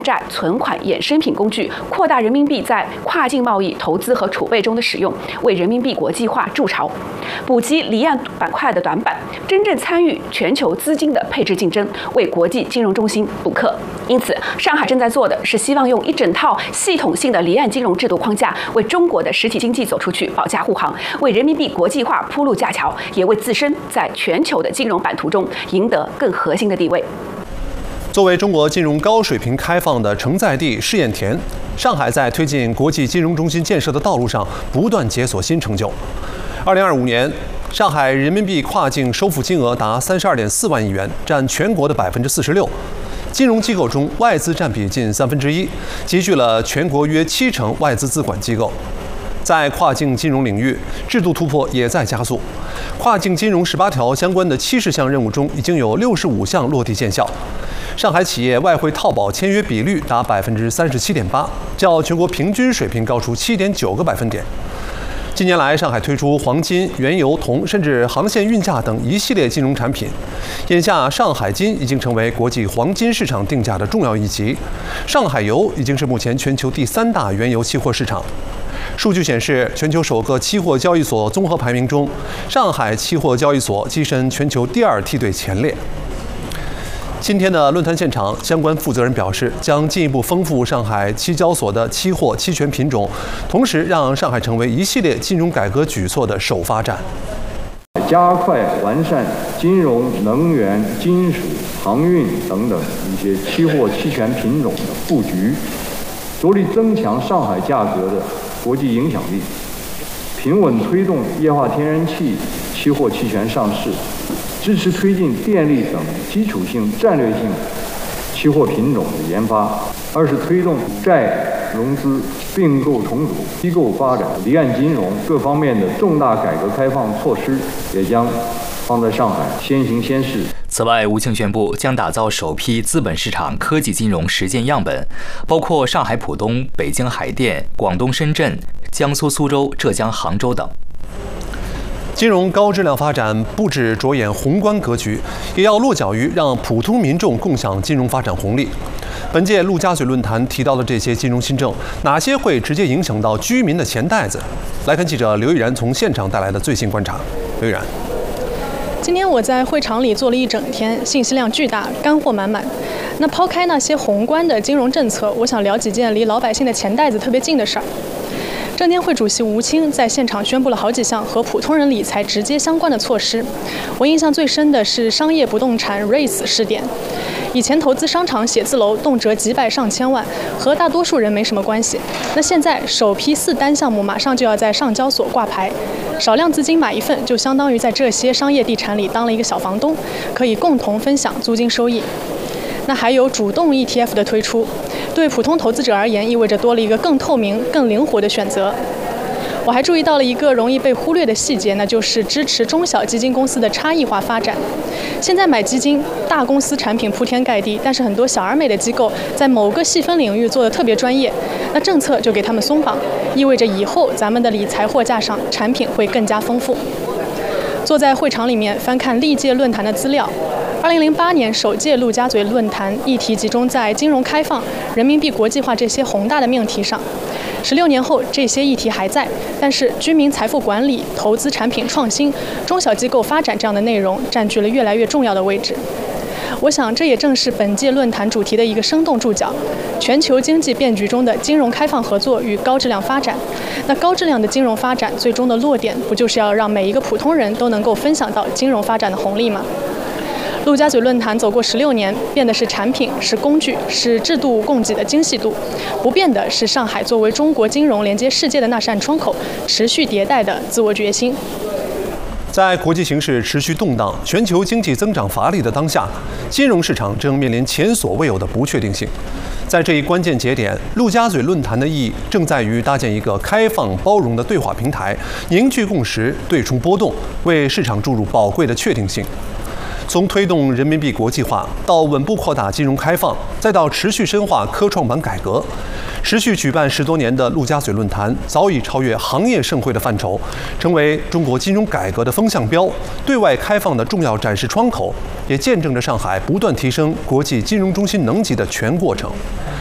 债、存款、衍生品工具，扩大人民币在跨境贸易、投资和储备中的使用，为人民币国际化筑巢，补齐离岸板块的短板，真正参与全球资金的配置竞争，为国际金融中心补课。因此，上海正在做的是希望用一整套系统性的离岸金融制度框架，为中国的实体经济走出去保驾护航，为人民币国际化铺路架桥，也为自身在全球的金融版图中赢得更核心的地位。 作为中国金融高水平开放的承载地、试验田，上海在推进国际金融中心建设的道路上不断解锁新成就。2025年，上海人民币跨境收付金额达32.4万亿元，占全国的46%。金融机构中，外资占比近1/3，集聚了全国约70%外资资管机构。在跨境金融领域，制度突破也在加速。跨境金融18条相关的70项任务中，已经有65项落地见效。上海企业外汇套保签约比率达37.8%，较全国平均水平高出7.9个百分点。近年来，上海推出黄金、原油、铜，甚至航线运价等一系列金融产品。眼下，上海金已经成为国际黄金市场定价的重要一极。上海油已经是目前全球第3大原油期货市场。数据显示，全球首个期货交易所综合排名中，上海期货交易所跻身全球第2梯队前列。今天的论坛现场，相关负责人表示，将进一步丰富上海期交所的期货期权品种，同时让上海成为一系列金融改革举措的首发站。 加快完善金融、能源、金属、航运等等一些期货期权品种的布局，着力增强上海价格的国际影响力，平稳推动液化天然气期货期权上市，支持推进电力等基础性战略性期货品种的研发。二是推动债融资、并购重组、机构发展、离岸金融各方面的重大改革开放措施，也将放在上海先行先试。 此外，吴庆宣布将打造首批资本市场科技金融实践样本，包括上海浦东、北京海淀、广东深圳、江苏苏州、浙江杭州等。 金融高质量发展不只着眼宏观格局，也要落脚于让普通民众共享金融发展红利。本届陆家嘴论坛提到的这些金融新政，哪些会直接影响到居民的钱袋子？来看记者刘毅然从现场带来的最新观察。刘毅然。 今天我在会场里坐了一整天，信息量巨大，干货满满。那抛开那些宏观的金融政策，我想聊几件离老百姓的钱袋子特别近的事儿。证监会主席吴清在现场宣布了好几项和普通人理财直接相关的措施。我印象最深的是商业不动产 REITs 试点。以前投资商场、写字楼动辄几百上千万，和大多数人没什么关系。那现在首批4单项目马上就要在上交所挂牌，少量资金买一份，就相当于在这些商业地产里当了一个小房东，可以共同分享租金收益。那还有主动 ETF 的推出，对普通投资者而言，意味着多了一个更透明、更灵活的选择。我还注意到了一个容易被忽略的细节，那就是支持中小基金公司的差异化发展。现在买基金，大公司产品铺天盖地，但是很多小而美的机构在某个细分领域做得特别专业，那政策就给他们松绑，意味着以后咱们的理财货架上产品会更加丰富。坐在会场里面翻看历届论坛的资料，2008年首届陆家嘴论坛议题集中在金融开放、人民币国际化这些宏大的命题上。16年后，这些议题还在，但是居民财富管理、投资产品创新、中小机构发展这样的内容占据了越来越重要的位置。我想，这也正是本届论坛主题的一个生动注脚：全球经济变局中的金融开放合作与高质量发展。那高质量的金融发展最终的落点，不就是要让每一个普通人都能够分享到金融发展的红利吗？陆家嘴论坛走过16年，变的是产品，是工具，是制度供给的精细度；不变的是上海作为中国金融连接世界的那扇窗口，持续迭代的自我决心。 在国际形势持续动荡、全球经济增长乏力的当下，金融市场正面临前所未有的不确定性。在这一关键节点，陆家嘴论坛的意义正在于搭建一个开放包容的对话平台，凝聚共识，对冲波动，为市场注入宝贵的确定性。从推动人民币国际化，到稳步扩大金融开放，再到持续深化科创板改革，持续举办10多年的陆家嘴论坛早已超越行业盛会的范畴，成为中国金融改革的风向标、对外开放的重要展示窗口，也见证着上海不断提升国际金融中心能级的全过程。